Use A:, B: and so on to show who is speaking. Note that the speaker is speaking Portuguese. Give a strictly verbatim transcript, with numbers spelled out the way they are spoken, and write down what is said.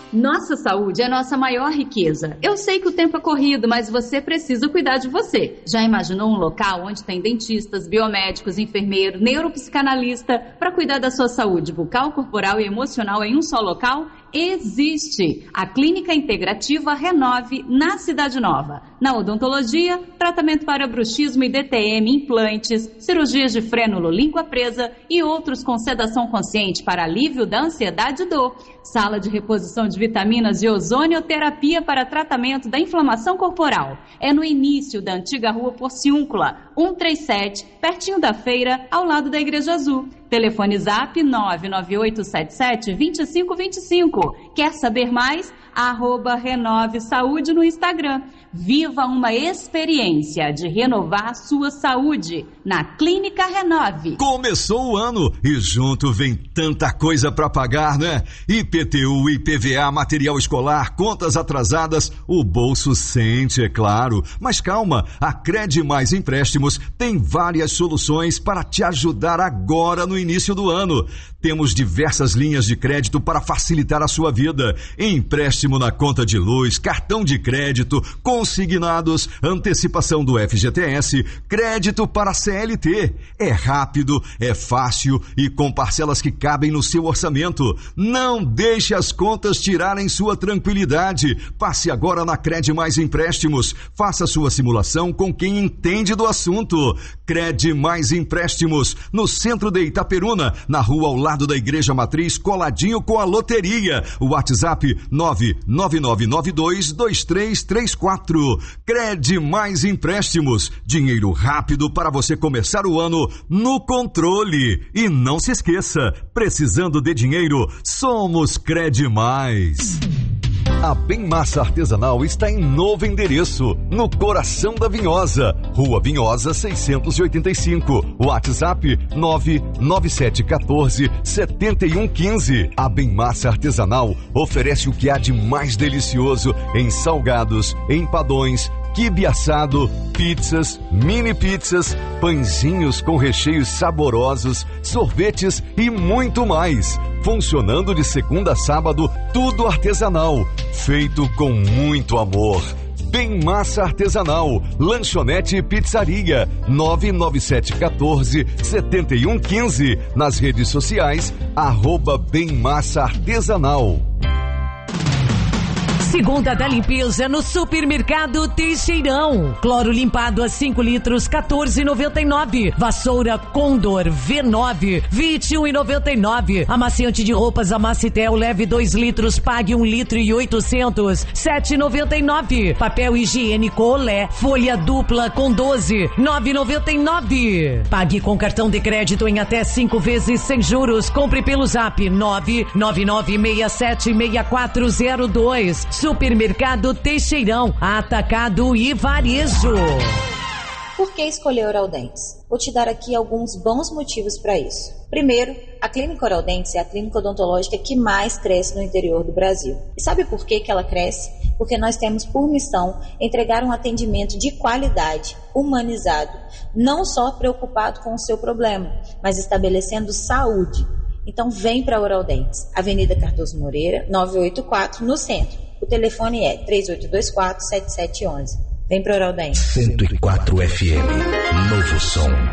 A: Nossa saúde é nossa maior riqueza. Eu sei que o tempo é corrido, mas você precisa cuidar de você. Já imaginou um local onde tem dentistas, biomédicos, enfermeiro, neuropsicanalista para cuidar da sua saúde bucal, corporal e emocional em um só local? Existe! A Clínica Integrativa Renove, na Cidade Nova. Na odontologia, tratamento para bruxismo e D T M, implantes, cirurgias de frênulo, língua presa e outros com sedação consciente para alívio da ansiedade e dor. Sala de reposição de vitaminas e ozonioterapia para tratamento da inflamação corporal. É no início da antiga rua Porciúncula, cento e trinta e sete, pertinho da feira, ao lado da Igreja Azul. Telefone zap nove nove oito sete sete, dois cinco dois cinco. Quer saber mais? Arroba Renove Saúde no Instagram. Viva uma experiência de renovar sua saúde na Clínica Renove.
B: Começou o ano e junto vem tanta coisa para pagar, né? I P T U, I P V A, material escolar, contas atrasadas, o bolso sente, é claro. Mas calma, a Cred Mais Empréstimos tem várias soluções para te ajudar agora no início do ano. Temos diversas linhas de crédito para facilitar a sua vida. Empréstimo na conta de luz, cartão de crédito, consignados, antecipação do F G T S, crédito para C L T. É rápido, é fácil e com parcelas que cabem no seu orçamento. Não deixe as contas tirarem sua tranquilidade. Passe agora na Cred Mais Empréstimos. Faça sua simulação com quem entende do assunto. Cred Mais Empréstimos, no centro de Itaperuna, na rua ao lado da Igreja Matriz, coladinho com a loteria. O WhatsApp nove nove nove nove dois dois três três quatro. Cred Mais Empréstimos, dinheiro rápido para você começar o ano no controle. E não se esqueça, precisando de dinheiro, somos Cred Mais. A Bem Massa Artesanal está em novo endereço, no coração da Vinhosa, Rua Vinhosa seiscentos e oitenta e cinco, WhatsApp nove nove sete um quatro sete um um cinco. A Bem Massa Artesanal oferece o que há de mais delicioso em salgados, empadões, quibe assado, pizzas, mini pizzas, pãezinhos com recheios saborosos, sorvetes e muito mais. Funcionando de segunda a sábado, tudo artesanal, feito com muito amor. Bem Massa Artesanal, lanchonete e pizzaria, nove nove sete um quatro sete um um cinco. Nas redes sociais, arroba Bem Massa Artesanal.
C: Segunda da limpeza no Supermercado Teixeirão. Cloro limpado a cinco litros, quatorze reais e noventa e nove centavos. Vassoura Condor V nove, vinte e um reais e noventa e nove centavos. Amaciante de roupas Amacitel leve dois litros, pague um litro e oitocentos, sete reais e noventa e nove centavos. Papel higiênico Olé, folha dupla com doze, nove reais e noventa e nove centavos. Pague com cartão de crédito em até cinco vezes sem juros. Compre pelo zap nove nove nove seis sete seis quatro zero dois. Supermercado Teixeirão, atacado e varejo.
D: Por que escolher Oral Dentes? Vou te dar aqui alguns bons motivos para isso. Primeiro, a Clínica Oral Dentes é a clínica odontológica que mais cresce no interior do Brasil. E sabe por que que ela cresce? Porque nós temos por missão entregar um atendimento de qualidade, humanizado, não só preocupado com o seu problema, mas estabelecendo saúde. Então vem para Oral Dentes, Avenida Cardoso Moreira, novecentos e oitenta e quatro, no centro. O telefone é três oito dois quatro, sete sete um um. Vem para Oral Dentes.
E: cento e quatro F M, novo som.